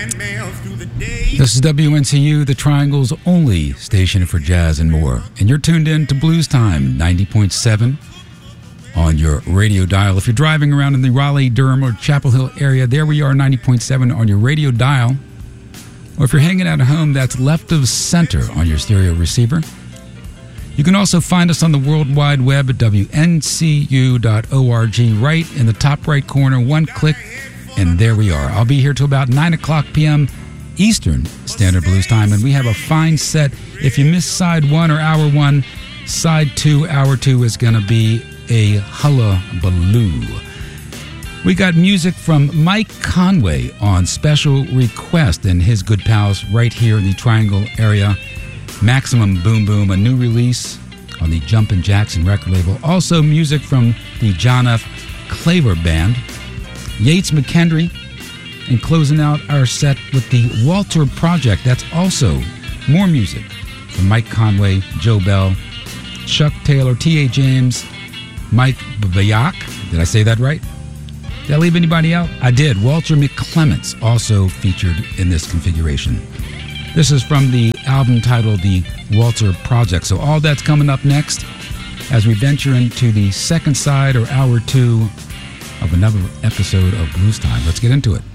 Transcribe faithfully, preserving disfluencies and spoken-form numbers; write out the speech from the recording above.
This is W N C U, the Triangle's only station for jazz and more. And you're tuned in to Blues Time, ninety point seven on your radio dial. If you're driving around in the Raleigh, Durham, or Chapel Hill area, there we are, ninety point seven on your radio dial. Or if you're hanging out at home, that's left of center on your stereo receiver. You can also find us on the World Wide Web at W N C U dot org, right in the top right corner, one click, and there we are. I'll be here till about nine o'clock p.m. Eastern Standard Blues Time, and we have a fine set. If you miss side one or hour one, side two, hour two is going to be a hullabaloo. We got music from Mike Conway on special request and his good pals right here in the Triangle area. Maximum Boom Boom, a new release on the Jumpin' Jackson record label. Also music from the John F. Claver Band. Yates McKendry, and closing out our set with the Walter Project. That's also more music from Mike Conway, Joe Bell, Chuck Taylor, T A. James, Mike Bayak. Did I say that right? Did I leave anybody out? I did. Walter McClements also featured in this configuration. This is from the album titled The Walter Project. So all that's coming up next as we venture into the second side or hour two of another episode of Blues Time. Let's get into it.